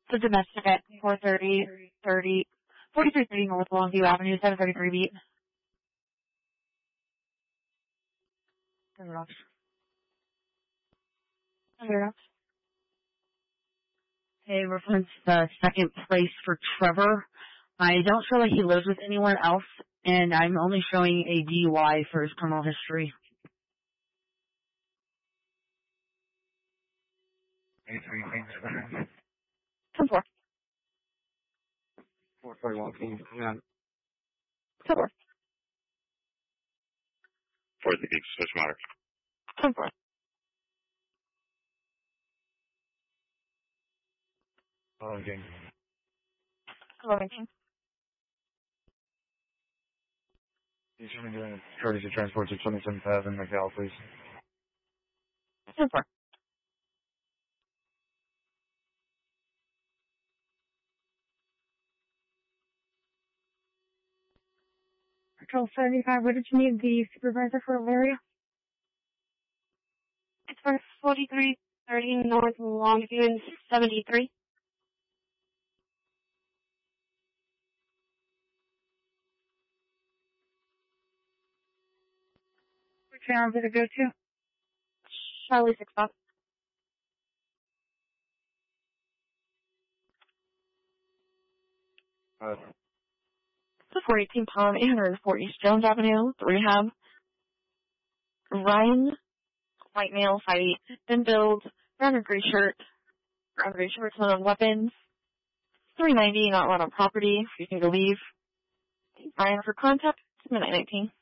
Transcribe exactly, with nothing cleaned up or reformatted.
The domestic at four thirty, thirty, forty-three thirty North Longview Avenue, seven thirty-three beat. Zero. Zero. Hey, reference the second place for Trevor. I don't feel like he lives with anyone else, and I'm only showing a D U I for his criminal history. Ten four. Four forty one. Yeah. Ten four. Four six switch matter. Ten four. Okay. Eleven king. You should be doing courtesy transport to twenty-seventh Avenue, McDowell, please. Ten four. Patrol seventy-five, what did you need the supervisor for area? It's for forty-three thirty North Longview and seventy-three. Which channel did it go to? Charlie six Fox. Uh, The four eighteen Palm, eight hundred four East Jones Avenue, the rehab. Ryan, white male, five eight, thin build, brown or gray shirt, brown gray shorts, not on weapons. three ninety, not allowed on property, refusing to leave. Ryan for contact, midnight nineteen.